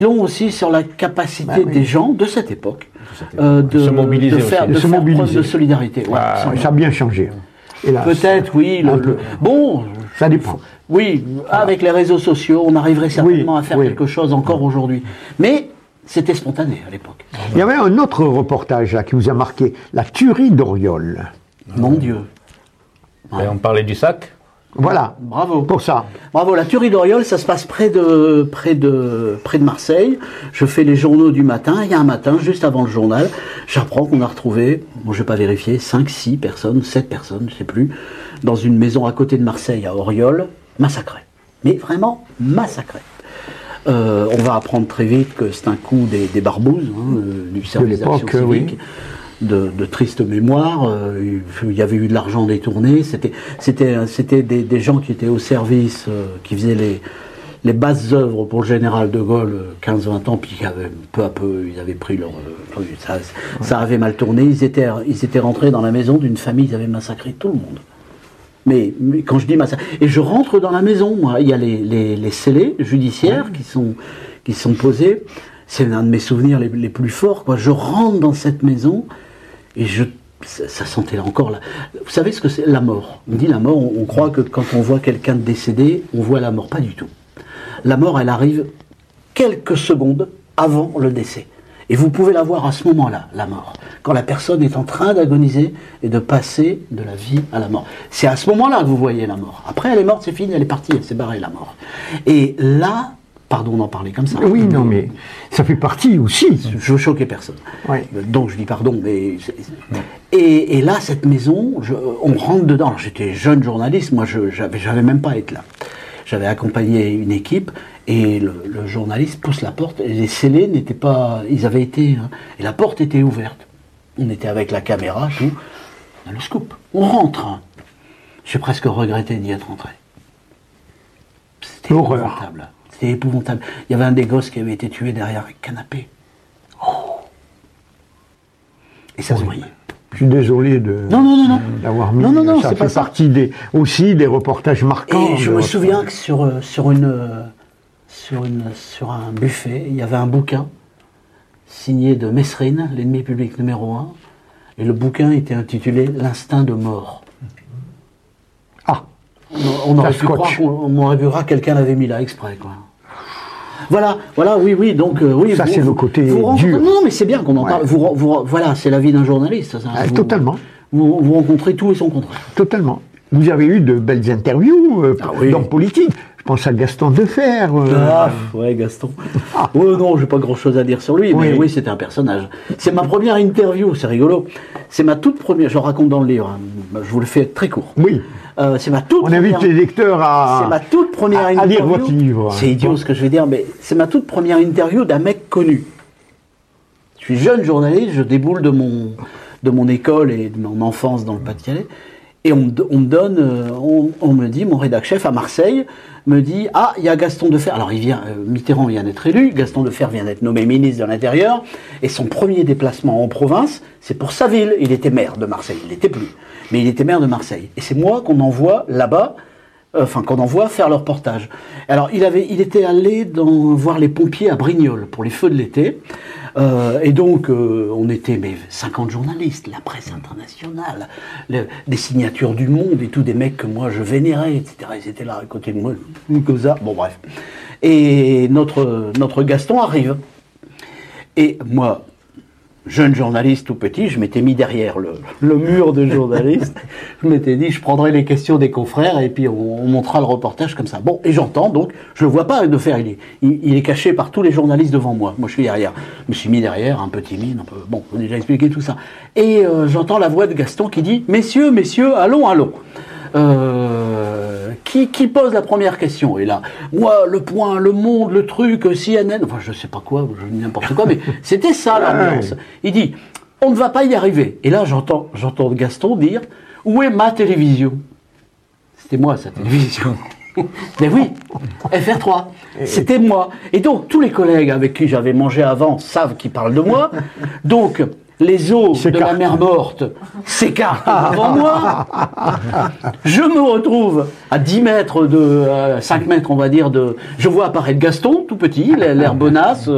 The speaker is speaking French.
Long aussi sur la capacité des gens de cette époque de se mobiliser, de faire preuve de solidarité. Ouais, ça a bien changé. Peut-être, oui. Bon, ça dépend. Oui, avec les réseaux sociaux, on arriverait certainement à faire quelque chose encore aujourd'hui. Mais c'était spontané à l'époque. Il y avait un autre reportage là, qui vous a marqué, la tuerie d'Auriol. Mon Dieu. Et on parlait du sac. Voilà, bravo pour ça. Bravo, la tuerie d'Auriol, ça se passe près de Marseille. Je fais les journaux du matin. Il y a un matin, juste avant le journal, j'apprends qu'on a retrouvé, bon, je vais pas vérifier, 5, 6 personnes, 7 personnes, je sais plus, dans une maison à côté de Marseille, à Auriol, massacrées. Mais vraiment massacrées. On va apprendre très vite que c'est un coup des barbouzes, du service d'action civique. De triste mémoire, il y avait eu de l'argent détourné, c'était des gens qui étaient au service, qui faisaient les basses œuvres pour le général de Gaulle 15-20 ans, puis peu à peu ils avaient pris leur ça avait mal tourné, ils étaient rentrés dans la maison d'une famille, ils avaient massacré tout le monde. Mais quand je dis massacre, et je rentre dans la maison, moi, il y a les scellés judiciaires qui sont posés, c'est un de mes souvenirs les plus forts, quoi. Je rentre dans cette maison, et ça sentait encore là. Vous savez ce que c'est la mort? On dit la mort, on croit que quand on voit quelqu'un décédé, on voit la mort. Pas du tout. La mort, elle arrive quelques secondes avant le décès. Et vous pouvez la voir à ce moment-là, la mort. Quand la personne est en train d'agoniser et de passer de la vie à la mort. C'est à ce moment-là que vous voyez la mort. Après, elle est morte, c'est fini, elle est partie, elle s'est barrée, la mort. Et là, pardon d'en parler comme ça. Oui, non, mais ça fait partie aussi. Je veux choquer personne. Ouais. Donc je dis pardon, mais... Et là, cette maison, on rentre dedans. Alors j'étais jeune journaliste, moi j'avais même pas à être là. J'avais accompagné une équipe, et le journaliste pousse la porte, et les scellés n'étaient pas... Ils avaient été... et la porte était ouverte. On était avec la caméra, tout. On a le scoop. On rentre. J'ai presque regretté d'y être entré. C'était épouvantable. C'était épouvantable. Il y avait un des gosses qui avait été tué derrière un canapé. Oh. Et ça se voyait. Je suis désolé d'avoir mis. Non, ça c'est fait pas ça. Partie aussi des reportages marquants. Et je me souviens que sur un buffet, il y avait un bouquin signé de Mesrine, l'ennemi public numéro 1, et le bouquin était intitulé L'instinct de mort. Ah. On aurait pu croire que quelqu'un l'avait mis là exprès, quoi. Voilà, oui, donc oui. Ça, c'est le côté dur. Non, mais c'est bien qu'on en parle. Voilà, c'est la vie d'un journaliste. Ça. Totalement. Vous rencontrez tout et son contraire. Totalement. Vous avez eu de belles interviews dans politique. Je pense à Gaston Defer. Ouais, Gaston. Non, j'ai pas grand-chose à dire sur lui, mais oui, c'était un personnage. C'est ma première interview, c'est rigolo. C'est ma toute première, je le raconte dans le livre, je vous le fais très court. Oui. C'est ma toute On invite les lecteurs c'est ma toute première interview. À lire votre livre. C'est idiot ce que je vais dire, mais c'est ma toute première interview d'un mec connu. Je suis jeune journaliste, je déboule de mon école et de mon enfance dans le Pas-de-Calais, et on me dit, mon rédac-chef à Marseille me dit, il y a Gaston Defer. Alors Mitterrand vient d'être élu, Gaston Defer vient d'être nommé ministre de l'Intérieur, et son premier déplacement en province, c'est pour sa ville. Il était maire de Marseille, il l'était plus, mais il était maire de Marseille. Et c'est moi qu'on envoie là-bas, qu'on envoie faire le reportage. Alors il était allé voir les pompiers à Brignoles pour les feux de l'été, et donc on était 50 journalistes, la presse internationale, des signatures du Monde et tout, des mecs que moi je vénérais, etc. Ils étaient là à côté de moi, comme ça, bon bref. Et notre Gaston arrive. Et moi, jeune journaliste tout petit, je m'étais mis derrière le mur de journaliste. Je m'étais dit, je prendrai les questions des confrères et puis on montera le reportage comme ça. Bon, et j'entends donc, je le vois pas de faire, il est caché par tous les journalistes devant moi. Moi, je suis derrière. Je me suis mis derrière, un peu timide, un peu. Bon, on a déjà expliqué tout ça. Et j'entends la voix de Gaston qui dit, messieurs, allons. Qui pose la première question? Et là, moi, Le Point, Le Monde, le truc, CNN, enfin je sais pas quoi, je dis n'importe quoi, mais c'était ça l'ambiance. Il dit, on ne va pas y arriver. Et là, j'entends Gaston dire, où est ma télévision? C'était moi, sa télévision. Mais oui, FR3, c'était moi. Et donc, tous les collègues avec qui j'avais mangé avant savent qu'ils parlent de moi. Donc, les eaux de la mer Morte s'écartent devant moi. Je me retrouve à 10 mètres 5 mètres, on va dire, je vois apparaître Gaston, tout petit, l'air bonasse,